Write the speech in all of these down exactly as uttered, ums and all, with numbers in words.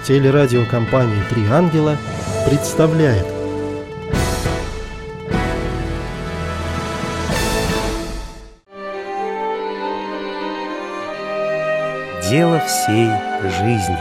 Телерадиокомпания «Три ангела» представляет. Дело всей жизни.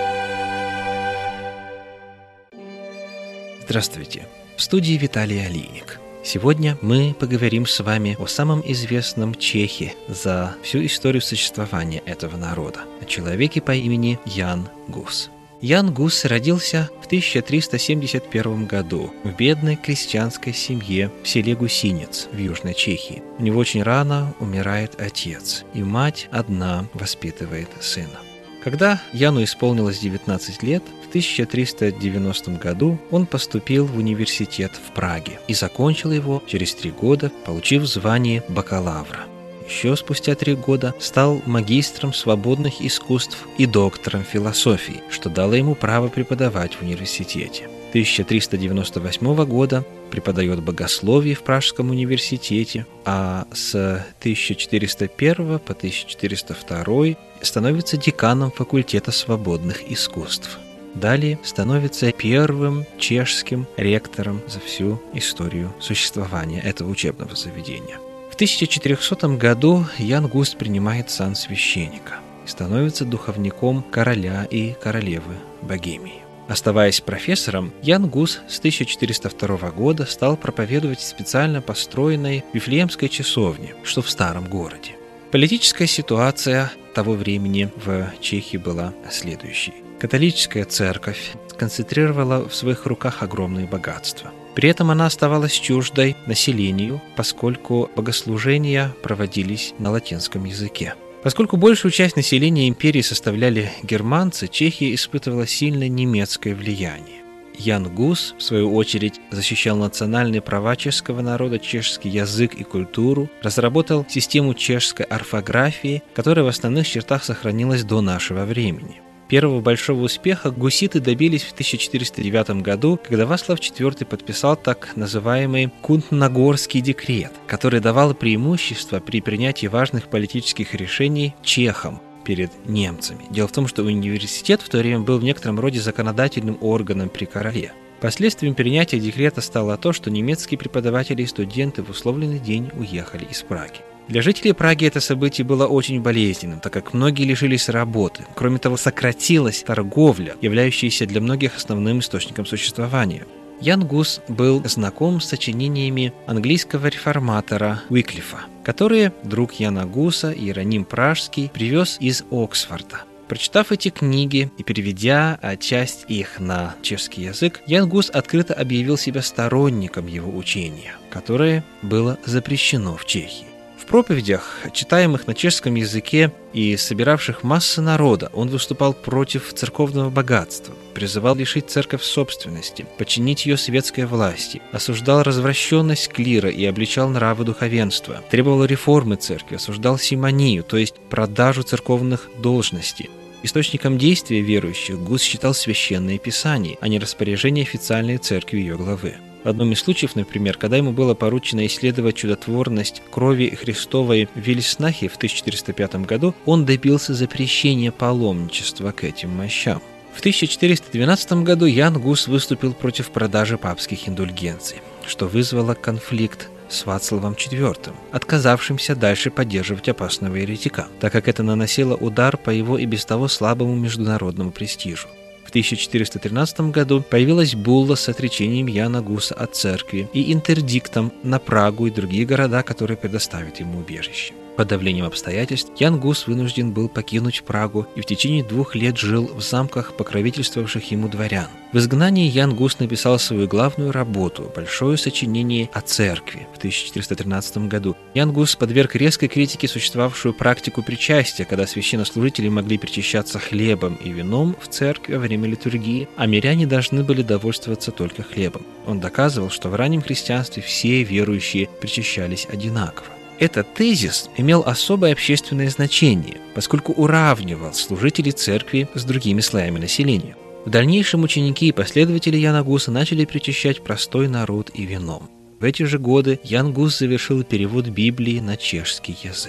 Здравствуйте! В студии Виталий Алиник. Сегодня мы поговорим с вами о самом известном чехе за всю историю существования этого народа, о человеке по имени Ян Гус. Ян Гус родился в тысяча триста семьдесят первом году в бедной крестьянской семье в селе Гусинец в Южной Чехии. У него очень рано умирает отец, и мать одна воспитывает сына. Когда Яну исполнилось девятнадцать лет, в тысяча триста девяностом году он поступил в университет в Праге и закончил его через три года, получив звание бакалавра. Еще спустя три года стал магистром свободных искусств и доктором философии, что дало ему право преподавать в университете. тысяча триста девяносто восьмого года преподает богословие в Пражском университете, а с тысяча четыреста первого по тысяча четыреста второй становится деканом факультета свободных искусств. Далее становится первым чешским ректором за всю историю существования этого учебного заведения. В тысяча четырехсотом году Ян Гус принимает сан священника и становится духовником короля и королевы Богемии. Оставаясь профессором, Ян Гус с тысяча четыреста второго года стал проповедовать в специально построенной Вифлеемской часовне, что в старом городе. Политическая ситуация того времени в Чехии была следующей. Католическая церковь сконцентрировала в своих руках огромные богатства. При этом она оставалась чуждой населению, поскольку богослужения проводились на латинском языке. Поскольку большую часть населения империи составляли германцы, Чехия испытывала сильное немецкое влияние. Ян Гус, в свою очередь, защищал национальные права чешского народа, чешский язык и культуру, разработал систему чешской орфографии, которая в основных чертах сохранилась до нашего времени. Первого большого успеха гуситы добились в тысяча четыреста девятом году, когда Вацлав четвёртый подписал так называемый Кутнагорский декрет, который давал преимущество при принятии важных политических решений чехам перед немцами. Дело в том, что университет в то время был в некотором роде законодательным органом при короле. Последствием принятия декрета стало то, что немецкие преподаватели и студенты в условленный день уехали из Праги. Для жителей Праги это событие было очень болезненным, так как многие лишились работы. Кроме того, сократилась торговля, являющаяся для многих основным источником существования. Ян Гус был знаком с сочинениями английского реформатора Уиклифа, которые друг Яна Гуса, Иероним Пражский, привез из Оксфорда. Прочитав эти книги и переведя часть их на чешский язык, Ян Гус открыто объявил себя сторонником его учения, которое было запрещено в Чехии. В проповедях, читаемых на чешском языке и собиравших массы народа, он выступал против церковного богатства, призывал лишить церковь собственности, подчинить ее светской власти, осуждал развращенность клира и обличал нравы духовенства, требовал реформы церкви, осуждал симонию, то есть продажу церковных должностей. Источником действия верующих Гус считал священное писание, а не распоряжение официальной церкви ее главы. В одном из случаев, например, когда ему было поручено исследовать чудотворность крови Христовой в Вильснахе в тысяча четыреста пятом году, он добился запрещения паломничества к этим мощам. В тысяча четыреста двенадцатом году Ян Гус выступил против продажи папских индульгенций, что вызвало конфликт с Вацлавом четвёртым, отказавшимся дальше поддерживать опасного еретика, так как это наносило удар по его и без того слабому международному престижу. В тысяча четыреста тринадцатом году появилась булла с отречением Яна Гуса от церкви и интердиктом на Прагу и другие города, которые предоставят ему убежище. Под давлением обстоятельств Ян Гус вынужден был покинуть Прагу и в течение двух лет жил в замках покровительствовавших ему дворян. В изгнании Ян Гус написал свою главную работу – большое сочинение о церкви в тысяча четыреста тринадцатом году. Ян Гус подверг резкой критике существовавшую практику причастия, когда священнослужители могли причащаться хлебом и вином в церкви во время литургии, а миряне должны были довольствоваться только хлебом. Он доказывал, что в раннем христианстве все верующие причащались одинаково. Этот тезис имел особое общественное значение, поскольку уравнивал служителей церкви с другими слоями населения. В дальнейшем ученики и последователи Яна Гуса начали причащать простой народ и вином. В эти же годы Ян Гус завершил перевод Библии на чешский язык.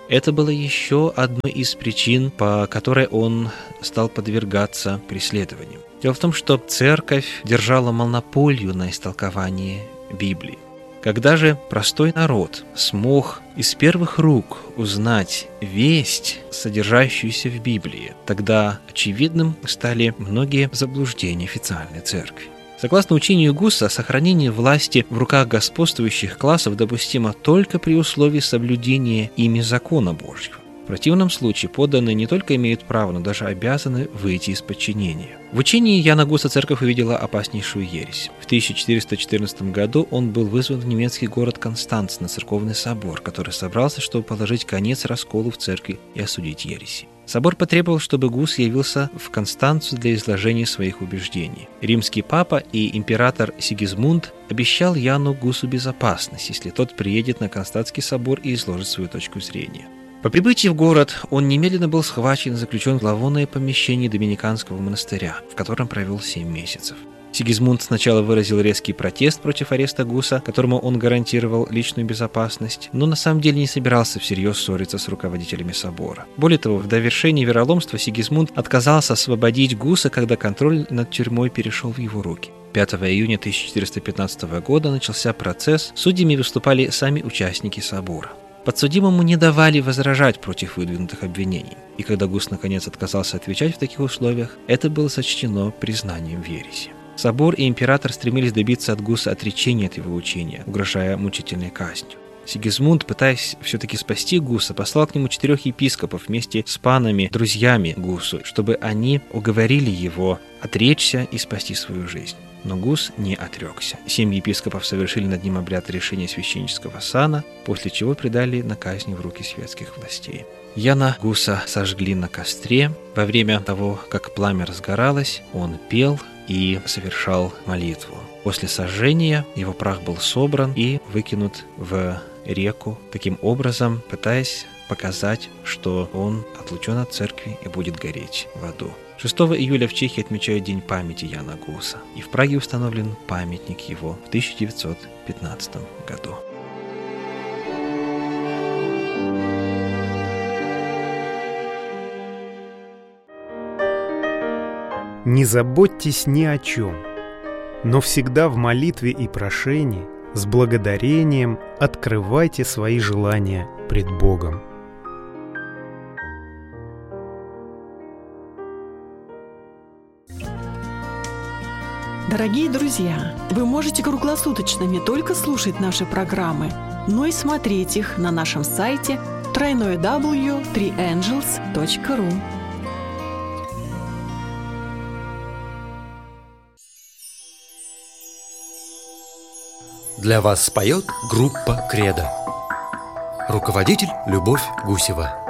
Это было еще одной из причин, по которой он стал подвергаться преследованиям. Дело в том, что церковь держала монополию на истолкование Библии. Когда же простой народ смог из первых рук узнать весть, содержащуюся в Библии, тогда очевидным стали многие заблуждения официальной церкви. Согласно учению Гусса, сохранение власти в руках господствующих классов допустимо только при условии соблюдения ими закона Божьего. В противном случае подданные не только имеют право, но даже обязаны выйти из подчинения. В учении Яна Гусса церковь увидела опаснейшую ересь. В тысяча четыреста четырнадцатом году он был вызван в немецкий город Констанц на церковный собор, который собрался, чтобы положить конец расколу в церкви и осудить ереси. Собор потребовал, чтобы Гусс явился в Констанцу для изложения своих убеждений. Римский папа и император Сигизмунд обещал Яну Гуссу безопасность, если тот приедет на Константский собор и изложит свою точку зрения. По прибытии в город он немедленно был схвачен и заключен в зловонное помещение доминиканского монастыря, в котором провел семь месяцев. Сигизмунд сначала выразил резкий протест против ареста Гусса, которому он гарантировал личную безопасность, но на самом деле не собирался всерьез ссориться с руководителями собора. Более того, в довершении вероломства Сигизмунд отказался освободить Гусса, когда контроль над тюрьмой перешел в его руки. пятого июня тысяча четыреста пятнадцатого года начался процесс, судьями выступали сами участники собора. Подсудимому не давали возражать против выдвинутых обвинений, и когда Гусс наконец отказался отвечать в таких условиях, это было сочтено признанием в ереси. Собор и император стремились добиться от Гусса отречения от его учения, угрожая мучительной казнью. Сигизмунд, пытаясь все-таки спасти Гусса, послал к нему четырех епископов вместе с панами, друзьями Гуссу, чтобы они уговорили его отречься и спасти свою жизнь. Но Гусс не отрекся. Семь епископов совершили над ним обряд решения священнического сана, после чего предали на казнь в руки светских властей. Яна Гусса сожгли на костре. Во время того, как пламя разгоралось, он пел и совершал молитву. После сожжения его прах был собран и выкинут в реку, таким образом пытаясь показать, что он отлучен от церкви и будет гореть в аду. шестого июля в Чехии отмечают День памяти Яна Гусса, и в Праге установлен памятник его в тысяча девятьсот пятнадцатом году. Не заботьтесь ни о чем, но всегда в молитве и прошении с благодарением открывайте свои желания пред Богом. Дорогие друзья, вы можете круглосуточно не только слушать наши программы, но и смотреть их на нашем сайте дабл ю дабл ю дабл ю точка три энджелс точка ру. Для вас споет группа «Кредо». Руководитель Любовь Гусева.